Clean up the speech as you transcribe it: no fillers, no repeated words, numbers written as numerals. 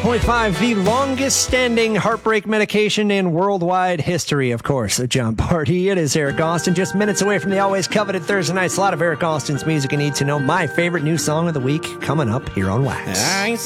104.5, the longest standing heartbreak medication in worldwide history, of course, a Jon Pardi. It is Eric Austin, just minutes away from the always coveted Thursday nights. A lot of Eric Austin's music you need to know. My favorite new song of the week coming up here on Wax.